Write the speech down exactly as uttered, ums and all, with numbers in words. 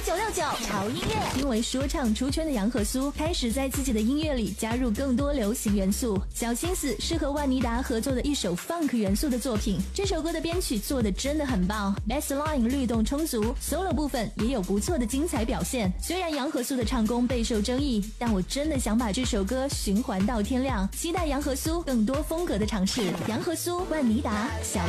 九六九潮音乐。因为说唱出圈的杨和苏开始在自己的音乐里加入更多流行元素，小心思是和万妮达合作的一首 funk 元素的作品。这首歌的编曲做得真的很棒 ，bassline 律动充足 ，solo 部分也有不错的精彩表现。虽然杨和苏的唱功备受争议，但我真的想把这首歌循环到天亮。期待杨和苏更多风格的尝试。杨和苏、万妮达、小